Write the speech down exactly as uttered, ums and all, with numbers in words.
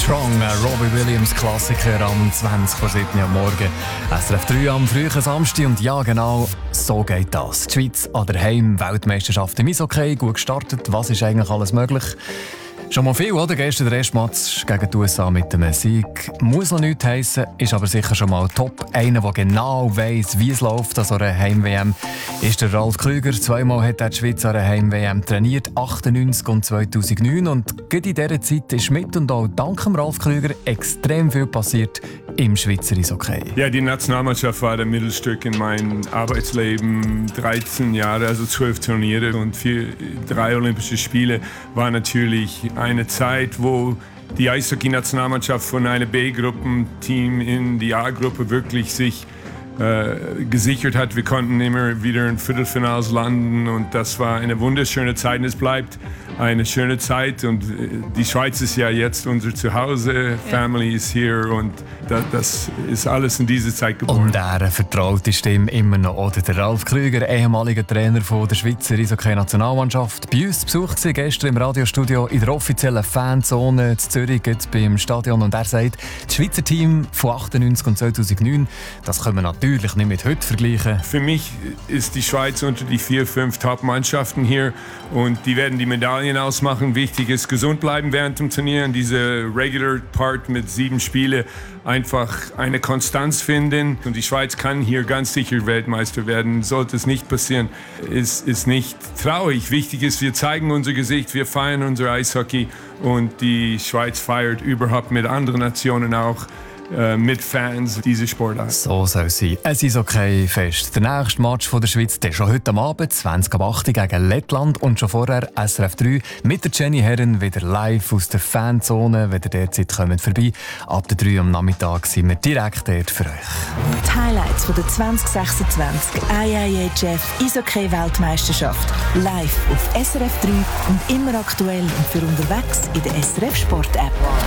Strong, Robbie Williams Klassiker am zwanzig vor sieben am Morgen. S R F drei am frühen Samstag und ja genau, so geht das. Die Schweiz an der Heim-Weltmeisterschaft im Eishockey, gut gestartet. Was ist eigentlich alles möglich? Schon mal viel, oder? Gestern der erste Match gegen die U S A mit einem Sieg. Muss noch nichts heissen, ist aber sicher schon mal top. Einer, der genau weiss, wie es läuft an so einer Heim-W M, ist der Ralf Krüger. Zweimal hat er die Schweiz an einer Heim-W M trainiert, achtundneunzig und zweitausendneun. Und gerade in dieser Zeit ist mit und auch dank dem Ralf Krüger extrem viel passiert im Schweizer Eishockey. Ja, die Nationalmannschaft war das Mittelstück in meinem Arbeitsleben. dreizehn Jahre, also zwölf Turniere und vier, drei Olympische Spiele war natürlich eine Zeit, wo die Eishockey-Nationalmannschaft von einem B-Gruppenteam in die A-Gruppe wirklich sich äh, gesichert hat. Wir konnten immer wieder in Viertelfinals landen und das war eine wunderschöne Zeit und es bleibt eine schöne Zeit und die Schweiz ist ja jetzt unser Zuhause, Family ist hier und das, das ist alles in dieser Zeit geboren. Und er vertraut die Stimme immer noch. Oder der Ralf Krüger, ehemaliger Trainer von der Schweizer Eishockey-Nationalmannschaft, bei uns besucht sie gestern im Radiostudio in der offiziellen Fanzone in Zürich beim Stadion und er sagt, das Schweizer Team von achtundneunzig und zweitausendneun, das können wir natürlich nicht mit heute vergleichen. Für mich ist die Schweiz unter die vier, fünf Top-Mannschaften hier und die werden die Medaillen ausmachen. Wichtig ist, gesund bleiben während dem Turnier. Und diese Regular Part mit sieben Spielen einfach eine Konstanz finden. Und die Schweiz kann hier ganz sicher Weltmeister werden. Sollte es nicht passieren, ist, ist nicht traurig. Wichtig ist, wir zeigen unser Gesicht, wir feiern unser Eishockey. Und die Schweiz feiert überhaupt mit anderen Nationen auch mit Fans diese Sportart. So soll es sein. Es ist okay fest. Der nächste Match von der Schweiz der ist schon heute am Abend, zwanzig ab acht gegen Lettland. Und schon vorher S R F drei mit der Jenny Herren wieder live aus der Fanzone. Wenn ihr derzeit kommt vorbei, ab der drei am Nachmittag sind wir direkt dort für euch. Die Highlights von der zwanzig sechsundzwanzig I I H F Eishockey-Weltmeisterschaft. Live auf S R F drei und immer aktuell und für unterwegs in der S R F Sport-App.